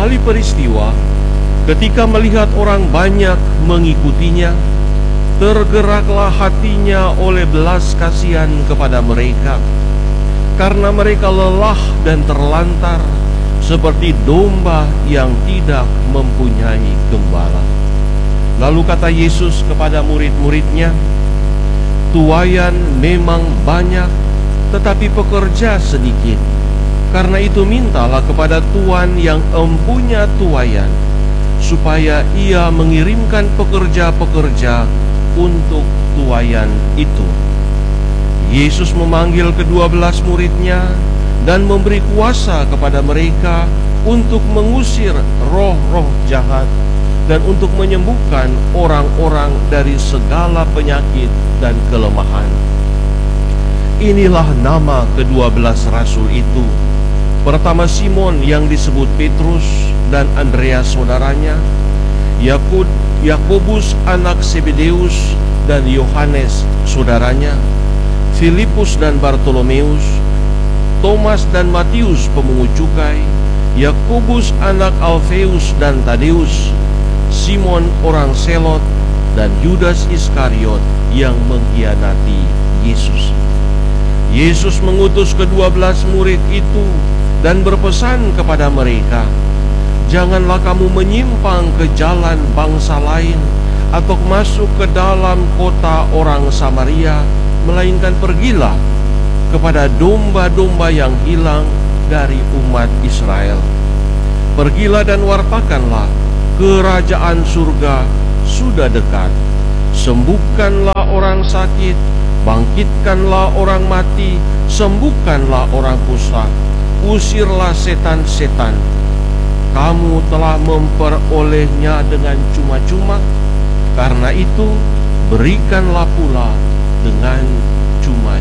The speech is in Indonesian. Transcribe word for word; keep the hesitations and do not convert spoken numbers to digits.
kali peristiwa, ketika melihat orang banyak mengikutinya, tergeraklah hatinya oleh belas kasihan kepada mereka, karena mereka lelah dan terlantar, seperti domba yang tidak mempunyai gembala. Lalu kata Yesus kepada murid-muridnya, "Tuaian memang banyak, tetapi pekerja sedikit. Karena itu mintalah kepada Tuan yang empunya tuaian, supaya ia mengirimkan pekerja-pekerja untuk tuaian itu." Yesus memanggil kedua belas muridnya dan memberi kuasa kepada mereka untuk mengusir roh-roh jahat dan untuk menyembuhkan orang-orang dari segala penyakit dan kelemahan. Inilah nama kedua belas rasul itu. Pertama Simon yang disebut Petrus dan Andreas saudaranya, Yakub, Yakobus anak Zebedeus dan Yohanes saudaranya, Filipus dan Bartolomeus, Thomas dan Matius pemungut cukai, Yakobus anak Alfeus dan Tadeus, Simon orang Selot, dan Yudas Iskariot yang mengkhianati Yesus. Yesus mengutus kedua belas murid itu dan berpesan kepada mereka, "Janganlah kamu menyimpang ke jalan bangsa lain atau masuk ke dalam kota orang Samaria, melainkan pergilah kepada domba-domba yang hilang dari umat Israel. Pergilah dan wartakanlah, kerajaan surga sudah dekat. Sembuhkanlah orang sakit, bangkitkanlah orang mati, sembuhkanlah orang kusta, usirlah setan-setan. Kamu telah memperolehnya dengan cuma-cuma, karena itu berikanlah pula dengan cuma-cuma."